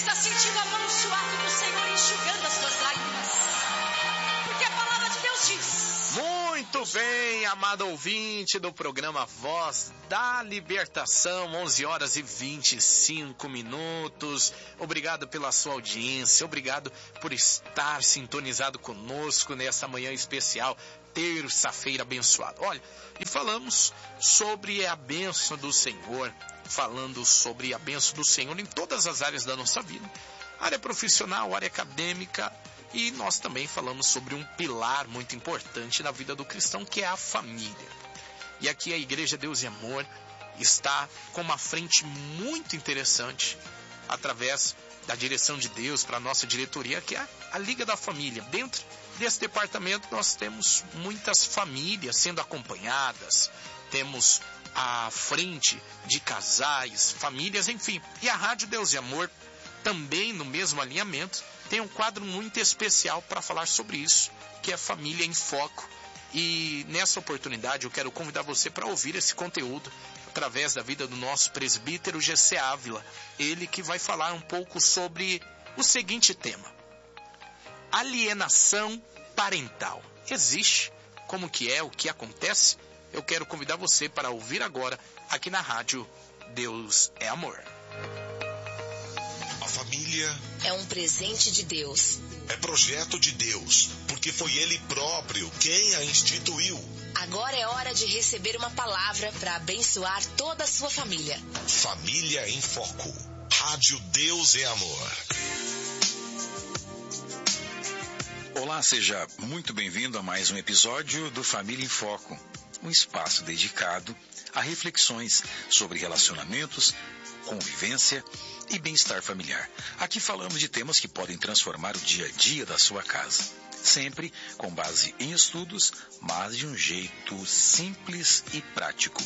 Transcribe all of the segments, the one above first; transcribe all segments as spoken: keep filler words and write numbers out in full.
está sentindo a mão suave do Senhor enxugando as suas lágrimas. Porque a palavra de Deus diz... Muito bem, amado ouvinte do programa Voz da Libertação, onze horas e vinte e cinco minutos. Obrigado pela sua audiência, obrigado por estar sintonizado conosco nessa manhã especial, terça-feira abençoada. Olha, e falamos sobre a bênção do Senhor, falando sobre a bênção do Senhor em todas as áreas da nossa vida, área profissional, área acadêmica. E nós também falamos sobre um pilar muito importante na vida do cristão, que é a família. E aqui a Igreja Deus e Amor está com uma frente muito interessante, através da direção de Deus para a nossa diretoria, que é a Liga da Família. Dentro desse departamento nós temos muitas famílias sendo acompanhadas, temos a frente de casais, famílias, enfim. E a Rádio Deus e Amor, também no mesmo alinhamento, tem um quadro muito especial para falar sobre isso, que é Família em Foco. E nessa oportunidade eu quero convidar você para ouvir esse conteúdo através da vida do nosso presbítero G C Ávila. Ele que vai falar um pouco sobre o seguinte tema: alienação parental. Existe? Como que é? O que acontece? Eu quero convidar você para ouvir agora aqui na rádio Deus é Amor. A família é um presente de Deus. É projeto de Deus, porque foi Ele próprio quem a instituiu. Agora é hora de receber uma palavra para abençoar toda a sua família. Família em Foco. Rádio Deus é Amor. Olá, seja muito bem-vindo a mais um episódio do Família em Foco, um espaço dedicado a reflexões sobre relacionamentos, convivência e bem-estar familiar. Aqui falamos de temas que podem transformar o dia a dia da sua casa, sempre com base em estudos, mas de um jeito simples e prático.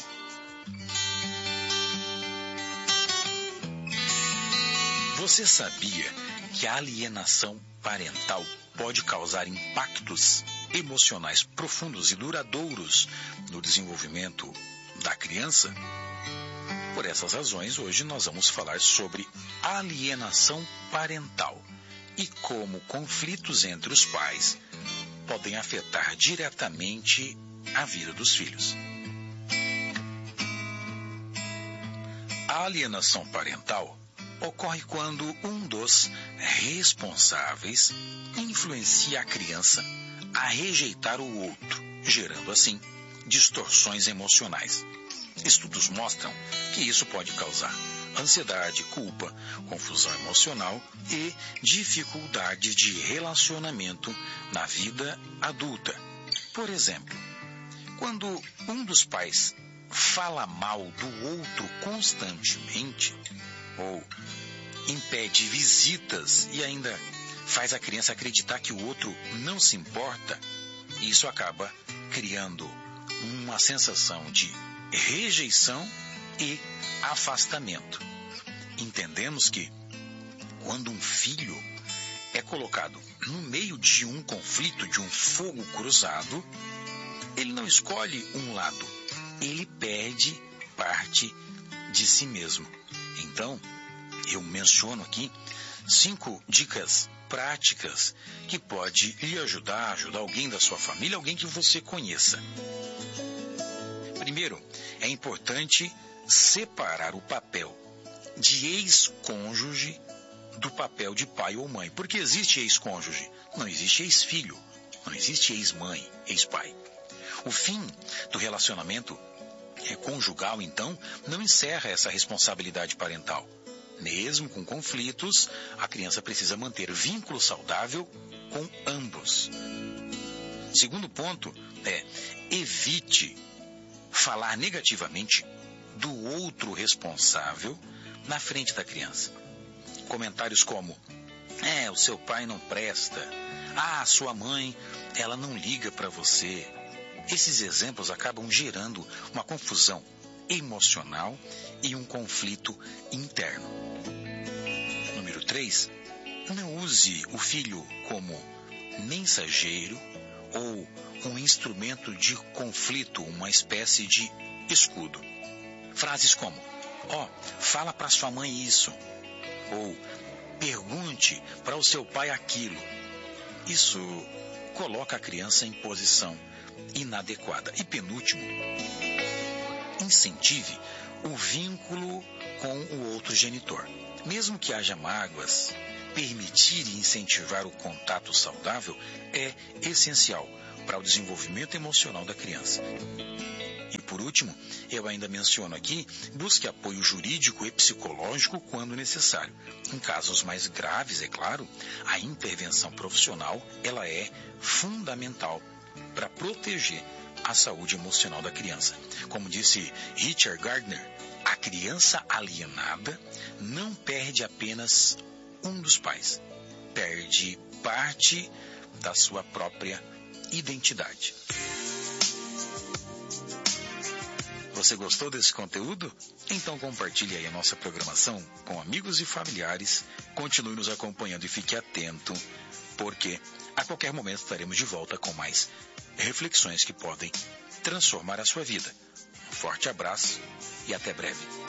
Você sabia que a alienação parental pode causar impactos emocionais profundos e duradouros no desenvolvimento da criança? Por essas razões, hoje nós vamos falar sobre alienação parental e como conflitos entre os pais podem afetar diretamente a vida dos filhos. A alienação parental ocorre quando um dos responsáveis influencia a criança a rejeitar o outro, gerando assim distorções emocionais. Estudos mostram que isso pode causar ansiedade, culpa, confusão emocional e dificuldades de relacionamento na vida adulta. Por exemplo, quando um dos pais fala mal do outro constantemente ou impede visitas e ainda faz a criança acreditar que o outro não se importa, isso acaba criando uma sensação de rejeição e afastamento. Entendemos que quando um filho é colocado no meio de um conflito, de um fogo cruzado, ele não escolhe um lado, ele perde parte de si mesmo. Então, eu menciono aqui cinco dicas práticas que pode lhe ajudar, ajudar alguém da sua família, alguém que você conheça. Primeiro, é importante separar o papel de ex-cônjuge do papel de pai ou mãe. Porque existe ex-cônjuge, não existe ex-filho, não existe ex-mãe, ex-pai. O fim do relacionamento conjugal, então, não encerra essa responsabilidade parental. Mesmo com conflitos, a criança precisa manter vínculo saudável com ambos. Segundo ponto é: evite falar negativamente do outro responsável na frente da criança. Comentários como: é, o seu pai não presta. Ah, sua mãe, ela não liga para você. Esses exemplos acabam gerando uma confusão emocional e um conflito interno. Número três. Não use o filho como mensageiro ou um instrumento de conflito, uma espécie de escudo. Frases como: ó, oh, fala para sua mãe isso. Ou, pergunte para o seu pai aquilo. Isso coloca a criança em posição inadequada. E penúltimo, incentive o vínculo com o outro genitor. Mesmo que haja mágoas, permitir e incentivar o contato saudável é essencial para o desenvolvimento emocional da criança. E por último, eu ainda menciono aqui, busque apoio jurídico e psicológico quando necessário. Em casos mais graves, é claro, a intervenção profissional ela é fundamental para proteger a saúde emocional da criança. Como disse Richard Gardner, a criança alienada não perde apenas um dos pais, perde parte da sua própria identidade. Você gostou desse conteúdo? Então compartilhe aí a nossa programação com amigos e familiares, continue nos acompanhando e fique atento, porque a qualquer momento estaremos de volta com mais reflexões que podem transformar a sua vida. Um forte abraço e até breve.